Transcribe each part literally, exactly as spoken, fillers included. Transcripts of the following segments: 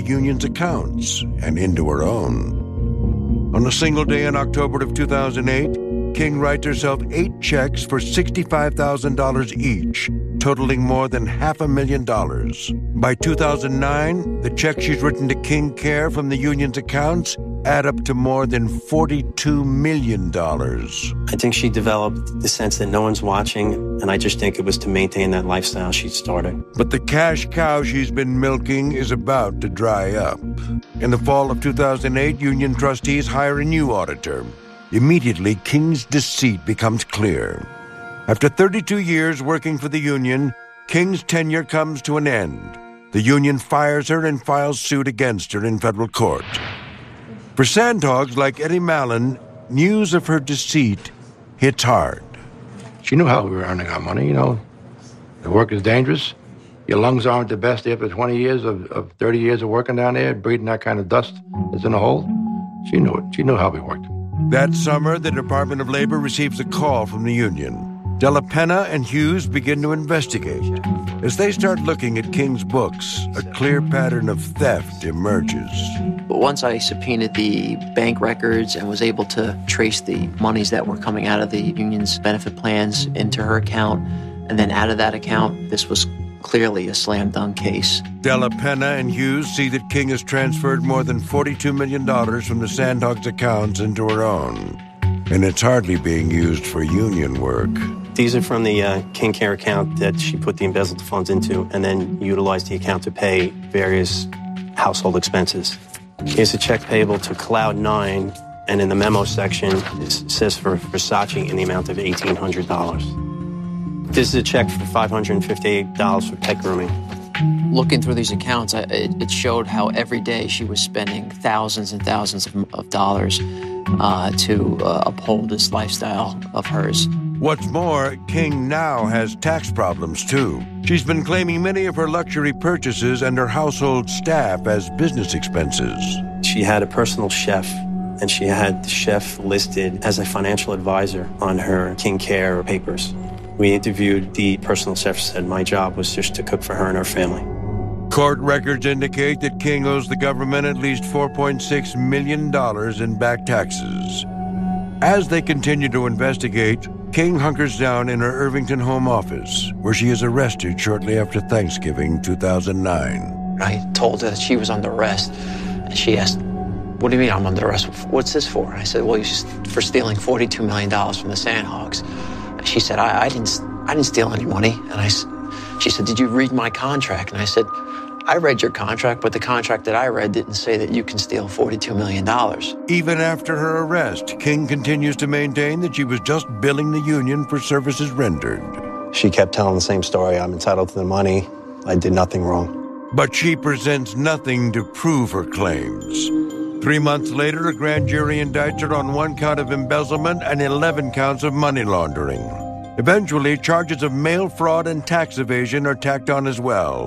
the union's accounts and into her own. On a single day in October of two thousand eight, King writes herself eight checks for sixty-five thousand dollars each, totaling more than half a million dollars. By two thousand nine, the checks she's written to King Care from the union's accounts add up to more than forty-two million dollars. I think she developed the sense that no one's watching, and I just think it was to maintain that lifestyle she started. But the cash cow she's been milking is about to dry up. In the fall of two thousand eight, union trustees hire a new auditor. Immediately, King's deceit becomes clear. After thirty-two years working for the union, King's tenure comes to an end. The union fires her and files suit against her in federal court. For sandhogs like Eddie Mallon, news of her deceit hits hard. She knew how we were earning our money, you know. The work is dangerous. Your lungs aren't the best after twenty years of, of thirty years of working down there, breathing that kind of dust that's in a hole. She knew it. She knew how we worked. That summer, the Department of Labor receives a call from the union. Della Penna and Hughes begin to investigate. As they start looking at King's books, a clear pattern of theft emerges. Once I subpoenaed the bank records and was able to trace the monies that were coming out of the union's benefit plans into her account, and then out of that account, this was clearly a slam dunk case. Della Penna and Hughes see that King has transferred more than forty-two million dollars from the Sandhogs' accounts into her own. And it's hardly being used for union work. These are from the uh, King Care account that she put the embezzled funds into and then utilized the account to pay various household expenses. Here's a check payable to Cloud nine, and in the memo section, it says for Versace in the amount of eighteen hundred dollars. This is a check for five hundred fifty-eight dollars for pet grooming. Looking through these accounts, I, it, it showed how every day she was spending thousands and thousands of, of dollars uh, to uh, uphold this lifestyle of hers. What's more, King now has tax problems, too. She's been claiming many of her luxury purchases and her household staff as business expenses. She had a personal chef, and she had the chef listed as a financial advisor on her King Care papers. We interviewed the personal chef, said my job was just to cook for her and her family. Court records indicate that King owes the government at least four point six million dollars in back taxes. As they continue to investigate, King hunkers down in her Irvington home office, where she is arrested shortly after Thanksgiving two thousand nine. I told her that she was under arrest, and she asked, "What do you mean I'm under arrest? What's this for?" I said, "Well, you're for stealing forty-two million dollars from the Sandhogs." And she said, I, I didn't I didn't steal any money. And I, she said, "Did you read my contract?" And I said, "I read your contract, but the contract that I read didn't say that you can steal forty-two million dollars. Even after her arrest, King continues to maintain that she was just billing the union for services rendered. She kept telling the same story. I'm entitled to the money. I did nothing wrong. But she presents nothing to prove her claims. Three months later, a grand jury indicts her on one count of embezzlement and eleven counts of money laundering. Eventually, charges of mail fraud and tax evasion are tacked on as well.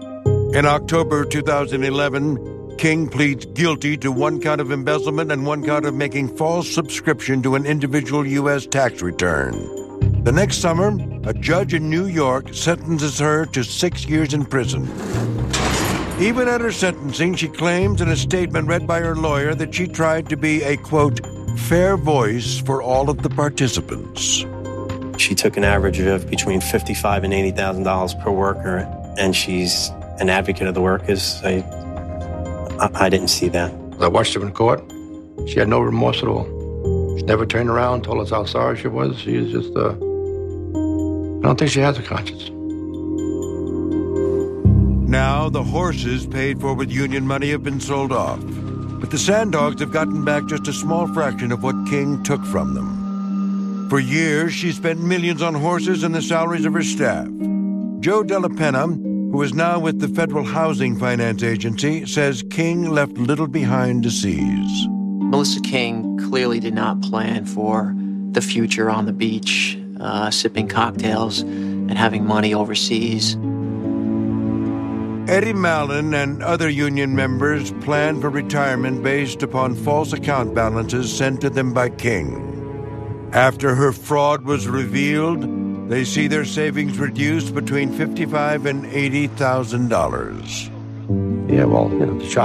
In October two thousand eleven, King pleads guilty to one count of embezzlement and one count of making false subscription to an individual U S tax return. The next summer, a judge in New York sentences her to six years in prison. Even at her sentencing, she claims in a statement read by her lawyer that she tried to be a, quote, fair voice for all of the participants. She took an average of between fifty-five thousand dollars and eighty thousand dollars per worker, and she's an advocate of the workers. I, I, I didn't see that. I watched her in court. She had no remorse at all. She never turned around, told us how sorry she was. She was just, uh, I don't think she has a conscience. Now, the horses paid for with union money have been sold off. But the Sandhogs have gotten back just a small fraction of what King took from them. For years, she spent millions on horses and the salaries of her staff. Joe Della Penna, who is now with the Federal Housing Finance Agency, says King left little behind to seize. Melissa King clearly did not plan for the future on the beach, uh, sipping cocktails and having money overseas. Eddie Mallon and other union members planned for retirement based upon false account balances sent to them by King. After her fraud was revealed, they see their savings reduced between fifty-five thousand dollars and eighty thousand dollars. Yeah, well, you know, the